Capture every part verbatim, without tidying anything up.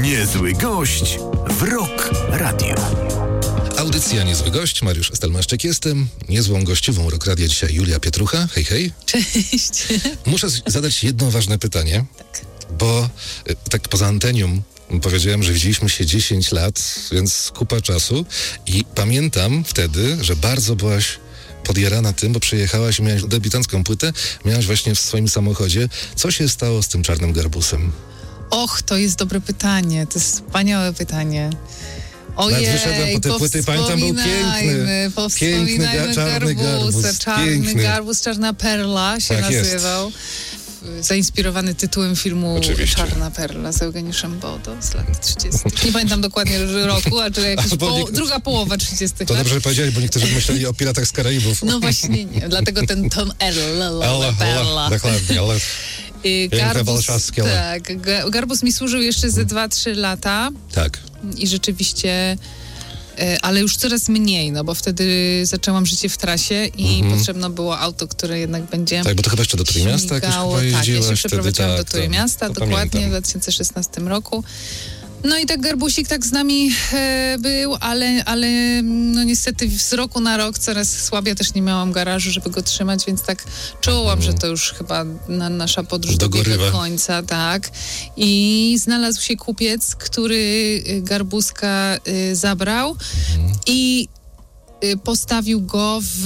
Niezły gość w Rock Radio. Audycja Niezły Gość, Mariusz Stelmaszczyk jestem. Niezłą gościową Rock Radia dzisiaj Julia Pietrucha. Hej, hej. Cześć. Muszę zadać jedno ważne pytanie, Tak. bo y, tak poza antenium powiedziałem, że widzieliśmy się dziesięć lat, więc kupa czasu i pamiętam wtedy, że bardzo byłaś podjarana tym, bo przyjechałaś i miałaś debiutancką płytę, miałaś właśnie w swoim samochodzie. Co się stało z tym czarnym garbusem? Och, to jest dobre pytanie. To jest wspaniałe pytanie. Ojej, Nawet wyszedłem po tej płyty, pamiętam, był piękny, piękny ga- czarny garbusa, garbus, czarny piękny. garbus, czarna perla się Tak nazywał. Jest. Zainspirowany tytułem filmu Oczywiście. Czarna perla z Eugeniuszem Bodo z lat trzydziestych. Nie pamiętam dokładnie roku, a czy jakaś Albo po, nie- druga połowa trzydziestych To lat. dobrze, że powiedziałeś, bo niektórzy myśleli o Piratach z Karaibów. No właśnie nie, dlatego ten ton L, Ale, perla. ale, dokładnie, ale... I Piękne Garbus, walczaskie, ale- tak, ga- Garbus mi służył jeszcze ze dwa trzy lata Tak. i rzeczywiście, e, ale już coraz mniej, no bo wtedy zaczęłam życie w trasie i Mhm. potrzebno było auto, które jednak będzie Tak, bo to chyba jeszcze do Trójmiasta jakoś śmigało. chyba Tak, ja jeździłaś się wtedy, przeprowadziłam tak, do Trójmiasta, to dokładnie pamiętam. w dwa tysiące szesnastym roku. No i tak Garbusik tak z nami e, był, ale, ale no niestety z roku na rok coraz słabiej, też nie miałam garażu, żeby go trzymać, więc tak czułam, Mhm. że to już chyba na, nasza podróż Dogorywa. dobiega końca, tak. I znalazł się kupiec, który y, Garbuska y, zabrał Mhm. i y, postawił go w...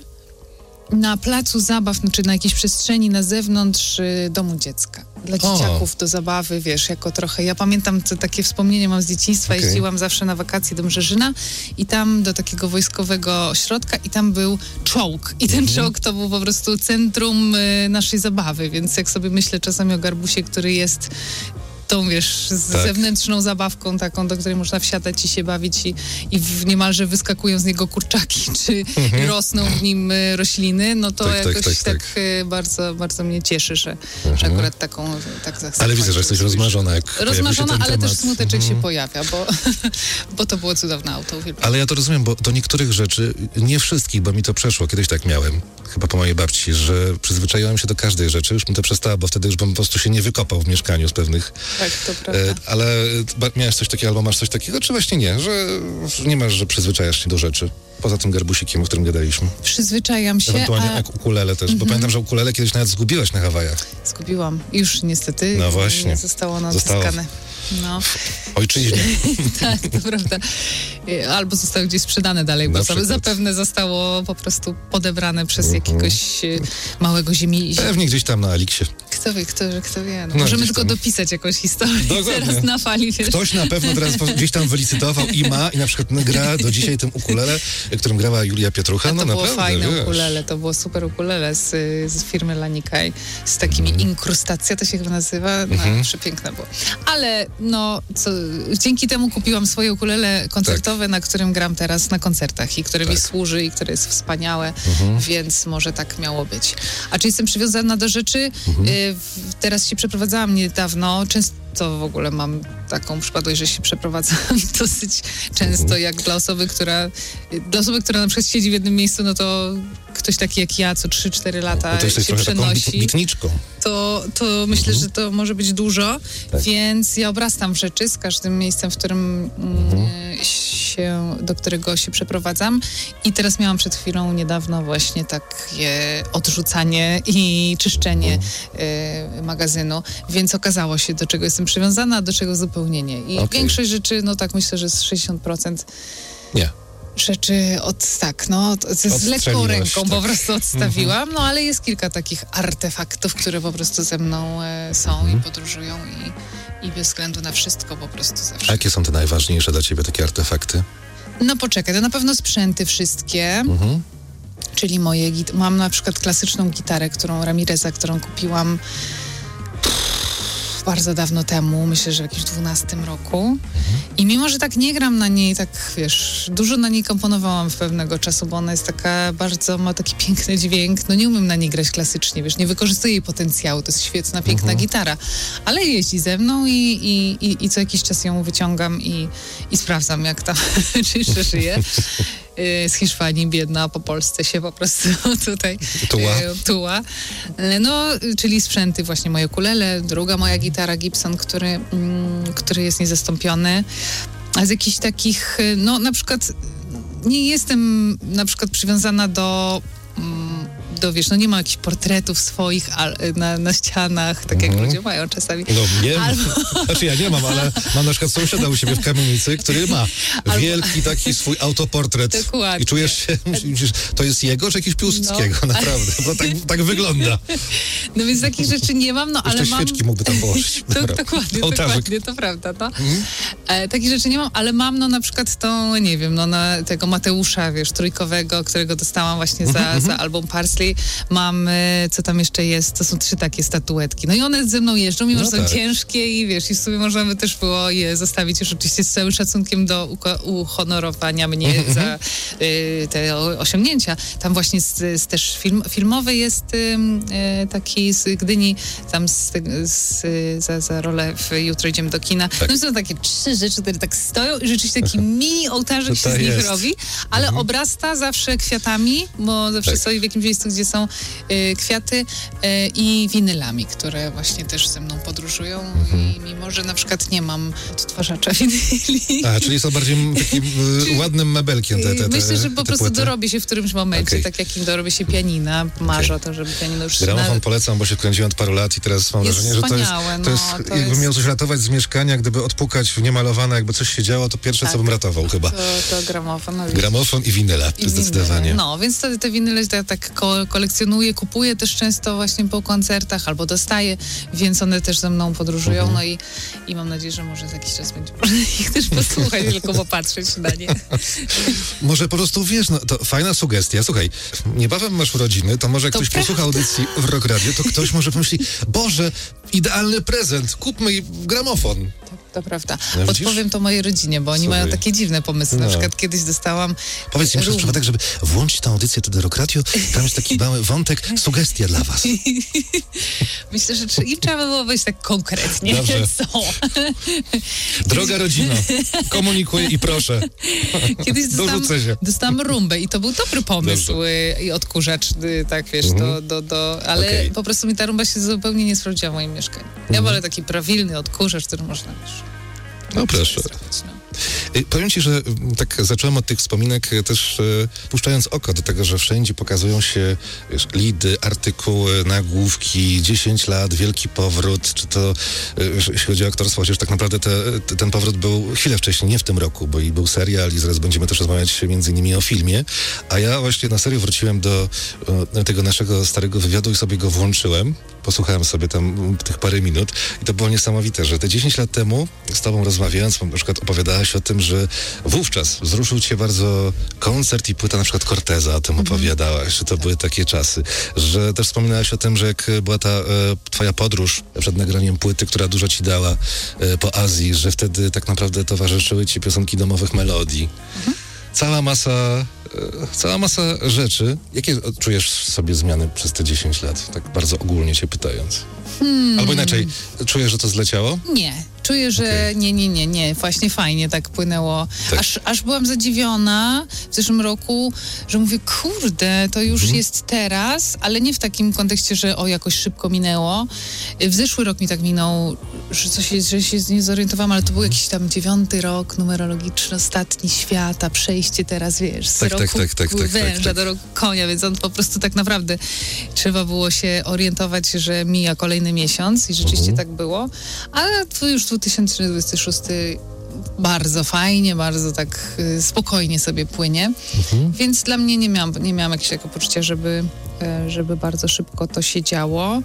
na placu zabaw, znaczy na jakiejś przestrzeni na zewnątrz y, domu dziecka. Dla O. dzieciaków do zabawy, wiesz, jako trochę... Ja pamiętam, to takie wspomnienie mam z dzieciństwa. Okej. Jeździłam zawsze na wakacje do Mrzeżyna i tam do takiego wojskowego ośrodka i tam był czołg. I ten Mhm. czołg to był po prostu centrum y, naszej zabawy, więc jak sobie myślę czasami o Garbusie, który jest tą, wiesz, z Tak. zewnętrzną zabawką taką, do której można wsiadać i się bawić i, i w, niemalże wyskakują z niego kurczaki, czy Mhm. rosną w nim y, rośliny, no to Tak, tak, jakoś tak, tak, tak. y, bardzo, bardzo mnie cieszy, że, że Mhm. akurat taką... Tak, tak Ale widzę, że jesteś rozmarzona, jak pojawił się Rozmarzona, ten ale temat. też smuteczek Mhm. się pojawia, bo, bo to było cudowne auto, uwielbiam. Ale ja to rozumiem, bo do niektórych rzeczy, nie wszystkich, bo mi to przeszło, kiedyś tak miałem, chyba po mojej babci, że przyzwyczaiłem się do każdej rzeczy, już mi to przestało, bo wtedy już bym po prostu się nie wykopał w mieszkaniu z pewnych... Tak, to prawda. E, ale ba- miałeś coś takiego, albo masz coś takiego, czy właśnie nie, że że nie masz, że przyzwyczajasz się do rzeczy, poza tym garbusikiem, o którym gadaliśmy. Przyzwyczajam się, Ewentualnie a jak ukulele też, bo pamiętam, że ukulele kiedyś nawet zgubiłaś na Hawajach. zgubiłam. Już niestety No właśnie. nie zostało ono Zostało. odzyskane. No. Ojczyźnie. Tak, to prawda. Albo zostały gdzieś sprzedane dalej, Na bo przykład. zapewne zostało po prostu podebrane przez Mhm. jakiegoś e, małego ziemi. Pewnie gdzieś tam na Aliksie. Kto wie, kto, kto wie. No, No, możemy gdzieś tylko tam. dopisać jakąś historię Dokładnie. teraz na fali, wiesz. Ktoś na pewno teraz po- gdzieś tam wylicytował i ma i na przykład gra do dzisiaj tym ukulele, którym grała Julia Pietrucha. A to no było naprawdę, fajne wiesz. ukulele, to było super ukulele z, z firmy Lanikaj, z takimi Mhm. inkrustacje, to się chyba nazywa, no, Mhm. przepiękne było. Ale no, co, dzięki temu kupiłam swoje ukulele koncertowe, na którym gram teraz na koncertach i które mi Tak. służy i które jest wspaniałe, Mhm. więc może tak miało być. A czy jestem przywiązana do rzeczy? Mhm. Y, w- teraz się przeprowadzałam niedawno, często w ogóle mam taką przypadłość, że się przeprowadzam dosyć często, Mhm. jak dla osoby, która dla osoby, która na przykład siedzi w jednym miejscu, no to ktoś taki jak ja, co trzy cztery lata Bo to jesteś się trochę taką bit- przenosi, bitniczką. to, to myślę, że to może być dużo, Tak. więc ja obrastam w rzeczy z każdym miejscem, w którym mm, się, do którego się przeprowadzam. I teraz miałam przed chwilą niedawno właśnie takie odrzucanie i czyszczenie y, magazynu, więc okazało się, do czego jestem przywiązana, a do czego zupełnie nie. I Okej. większość rzeczy, no tak myślę, że z sześćdziesiąt procent Nie. rzeczy od, tak, no, to- z, z lekką Odstrzeliłaś, ręką po tak. prostu odstawiłam, no ale jest kilka takich artefaktów, które po prostu ze mną e, są Mhm. i podróżują i, i bez względu na wszystko po prostu A zawsze. jakie są te najważniejsze dla ciebie takie artefakty? No poczekaj, to na pewno sprzęty wszystkie, Mhm. czyli moje, git- mam na przykład klasyczną gitarę, którą Ramireza, którą kupiłam bardzo dawno temu, myślę, że w jakimś dwunastym roku. I mimo, że tak nie gram na niej, tak wiesz, dużo na niej komponowałam w pewnego czasu, bo ona jest taka bardzo, ma taki piękny dźwięk. No nie umiem na niej grać klasycznie, wiesz, nie wykorzystuję jej potencjału, to jest świetna, piękna Mhm. gitara, ale jeździ ze mną i, i, i, i co jakiś czas ją wyciągam i, i sprawdzam, jak tam, czy jeszcze żyje. y, z Hiszpanii, biedna, po Polsce się po prostu tutaj Tuła. y, tuła. Y, No, y, czyli sprzęty, właśnie moje ukulele, druga moja gitara Gibson, który, mm, który jest niezastąpiony. A z jakichś takich, y, no na przykład nie jestem na przykład przywiązana do... Mm, do, wiesz, no nie ma jakichś portretów swoich al, na, na ścianach, tak jak Mhm. ludzie mają czasami. No nie, Albo- znaczy ja nie mam, ale mam na przykład sąsiada u siebie w kamienicy, który ma Albo- wielki taki swój autoportret. Dokładnie. I czujesz się, myślisz, to jest jego czy jakiś Piłsudskiego, No. naprawdę, bo tak, tak wygląda. No więc takich rzeczy nie mam, no ale Jeszcze mam... świeczki mógłby tam położyć. To, Dobra. dokładnie, Ołtarzyk. dokładnie, to prawda, no. E, takich rzeczy nie mam, ale mam, no na przykład tą, nie wiem, no na tego Mateusza, wiesz, trójkowego, którego dostałam właśnie za, za album Parsley. Mam, e, co tam jeszcze jest, to są trzy takie statuetki. No i one ze mną jeżdżą, mimo No że są tak. ciężkie i wiesz, i w sumie można by też było je zostawić już oczywiście z całym szacunkiem do uko- uhonorowania mnie za y, te o- osiągnięcia. Tam właśnie z, z też film, filmowy jest ym, y, taki z Gdyni, tam z, z, za, za rolę w Jutro idziemy do kina. Tak. No i są takie trzy rzeczy, które tak stoją i rzeczywiście taki mini ołtarzyk się To z nich jest. robi, ale obrasta zawsze kwiatami, bo zawsze Tak. stoi w jakimś miejscu, gdzie są y, kwiaty y, i winylami, które właśnie też ze mną podróżują i mimo, że na przykład nie mam odtwarzacza winyli. A, czyli są bardziej m- takim y, ładnym mebelkiem te, te, te Myślę, że po te prostu płyty. dorobię się w którymś momencie, Okej. tak jak im dorobię się pianina. Marzę o to, żeby pianino już... Gramofon polecam, bo się wkręciłem od paru lat i teraz mam Jest wrażenie, że to jest, wspaniałe, to jest no, to jakbym jest- miał coś ratować z mieszkania, gdyby odpukać w niemalowane, jakby coś się działo, to pierwsze Tak. co bym ratował chyba. To, to gramofon. No, Gramofon i winyla, i zdecydowanie. winyle. No, więc te, te winyle to ja tak ko- kolekcjonuję, kupuję też często właśnie po koncertach albo dostaję, więc one też ze mną podróżują, Mhm. no i, i mam nadzieję, że może za jakiś czas będzie można ich też posłuchać, tylko popatrzeć na nie. Może po prostu wiesz, no to fajna sugestia. Słuchaj, niebawem masz urodziny, to może jak To ktoś posłucha audycji w Rock Radio, to ktoś może pomyśli, Boże, idealny prezent, kupmy jej gramofon. To prawda. No widzisz? Podpowiem to mojej rodzinie, bo oni Słuchaj. mają takie dziwne pomysły. Na No. przykład kiedyś dostałam... Powiedz mi przez rum- przypadek, żeby włączyć tę audycję tu do Rock Radio, tam jest taki mały wątek, sugestia dla was. Myślę, że tr- im trzeba było być tak konkretnie. Dobrze. Co? Droga rodzino, komunikuję i proszę. Kiedyś dostałam, Dorzucę się. dostałam rumbę i to był dobry pomysł y, i odkurzacz, y, tak wiesz, do, do, do, ale Okej. po prostu mi ta rumba się zupełnie nie sprawdziła w moim mieszkaniu. Ja wolę taki prawilny odkurzacz, który można, wiesz... No proszę. zrobić, no. Y, Powiem ci, że mm, tak zacząłem od tych wspominek y, też y, puszczając oko do tego, że wszędzie pokazują się wiesz, lidy, artykuły, nagłówki, dziesięć lat, wielki powrót, czy to y, wiesz, jeśli chodzi o aktorstwo, chociaż tak naprawdę te, te, ten powrót był chwilę wcześniej, nie w tym roku, bo i był serial i zaraz będziemy też rozmawiać między innymi o filmie, a ja właśnie na serio wróciłem do y, tego naszego starego wywiadu i sobie go włączyłem, posłuchałem sobie tam mm, tych parę minut i to było niesamowite, że te dziesięć lat temu z tobą rozmawiając, na przykład opowiadałaś o tym, że wówczas wzruszył cię bardzo koncert i płyta na przykład Corteza, o tym opowiadałaś, że to były takie czasy, że też wspominałaś o tym, że jak była ta e, twoja podróż przed nagraniem płyty, która dużo ci dała e, po Azji, że wtedy tak naprawdę towarzyszyły ci piosenki domowych melodii. Cała masa, e, cała masa rzeczy. Jakie czujesz sobie zmiany przez te dziesięć lat? Tak bardzo ogólnie cię pytając. Albo inaczej, czujesz, że to zleciało? Nie. Czuję, że Okej. nie, nie, nie, nie. Właśnie fajnie tak płynęło. Tak. Aż, aż byłam zadziwiona w zeszłym roku, że mówię, kurde, to już Mhm. jest teraz, ale nie w takim kontekście, że o, jakoś szybko minęło. W zeszły rok mi tak minął, że coś jest, że się nie zorientowałam, ale to był jakiś tam dziewiąty rok numerologiczny, ostatni świata, przejście teraz, wiesz, z Tak, roku tak, tak, tak, tak, węża tak, tak. do roku konia, więc on po prostu tak naprawdę trzeba było się orientować, że mija kolejny miesiąc i rzeczywiście Mhm. tak było. Ale tu już dwa tysiące dwudziesty szósty bardzo fajnie, bardzo tak y, spokojnie sobie płynie, Mhm. więc dla mnie nie miałam, nie miałam jakiegoś takiego poczucia, żeby, e, żeby bardzo szybko to się działo.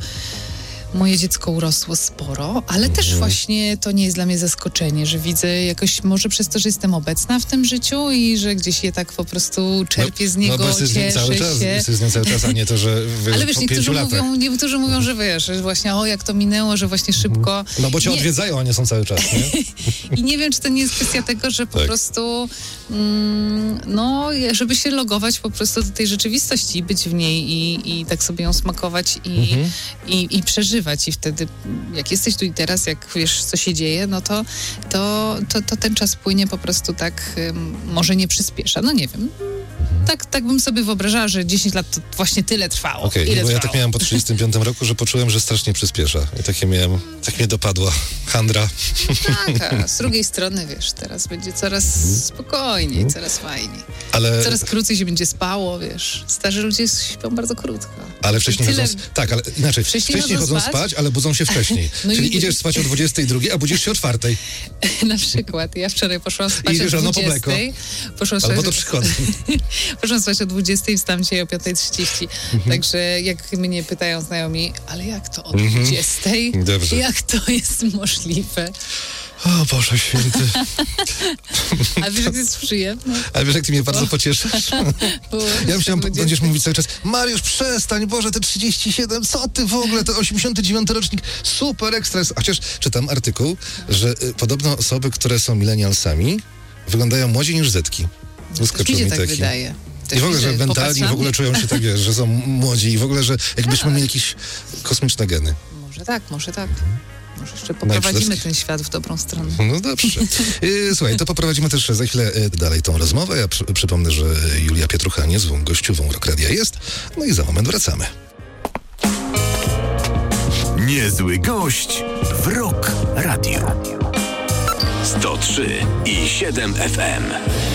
Moje dziecko urosło sporo, ale też właśnie to nie jest dla mnie zaskoczenie, że widzę jakoś, może przez to, że jestem obecna w tym życiu i że gdzieś je tak po prostu czerpię z niego, no, bo jesteś z nim cieszę cały czas, się. jesteś z nim cały czas, a nie to, że wiesz, Ale wiesz, po niektórzy pięciu latach. mówią, niektórzy mówią, że wiesz, że właśnie o, jak to minęło, że właśnie szybko. No bo cię Nie. odwiedzają, a nie są cały czas, nie? I nie wiem, czy to nie jest kwestia tego, że po Tak. prostu mm, no, żeby się logować po prostu do tej rzeczywistości, być w niej i, i tak sobie ją smakować i, Mhm. i, i przeżywać. I wtedy, jak jesteś tu i teraz, jak wiesz, co się dzieje, no to, to, to, to ten czas płynie po prostu tak, ym, może nie przyspiesza. No nie wiem. tak, tak bym sobie wyobrażała, że dziesięć lat to właśnie tyle trwało. Okej, Ile okay, bo ja trwało? tak miałem po trzydziestym piątym roku, że poczułem, że strasznie przyspiesza. I takie miałem, tak mnie dopadła handra. Tak, a z drugiej strony, wiesz, teraz będzie coraz spokojniej, Mhm. coraz fajniej. Ale, Coraz krócej się będzie spało, wiesz. Starzy ludzie śpią bardzo krótko. ale wcześniej Tyle- chodzą... Tak, ale inaczej. Wcześniej Wcześniej chodzą chodzą spać, ale budzą się wcześniej. No Czyli i- idziesz spać o dwudziestej drugiej, a budzisz się o czwartej. Na przykład, ja wczoraj poszłam spać idziesz o rano po mleko. dwudziestej. Poszłam Albo spać, do przychodni. poszłam spać o dwudziestej, wstałam dzisiaj o piątej trzydzieści. Także jak mnie pytają znajomi, ale jak to o dwudziestej? Dobrze. Jak to jest możliwe? O Boże Święty. A wiesz, jak to jest przyjemne? Ale wiesz, jak ty mnie bardzo pocieszasz? Bo Ja myślałem, dwudziestej. będziesz mówić cały czas, Mariusz, przestań, Boże, te trzydzieści siedem, co ty w ogóle, to osiemdziesiąty dziewiąty rocznik, super ekstra. jest. Chociaż czytam artykuł, że y, podobno osoby, które są milenialsami, wyglądają młodziej niż zetki. Wyskoczył Mi się mi tak taki. wydaje. Też I w ogóle, mi że się mentalni w popatrzam. ogóle czują się tak, wiesz, że są młodzi i w ogóle, że jakbyśmy mieli jakieś kosmiczne geny. Może tak, może tak. Może jeszcze poprowadzimy ten świat w dobrą stronę. No dobrze. Y, Słuchaj, to poprowadzimy też za chwilę y, dalej tą rozmowę. Ja przy, przypomnę, że Julia Pietrucha niezłą gościową Rock Radia jest. No i za moment wracamy. Niezły gość w Rock Radio. sto trzy i siedem F M.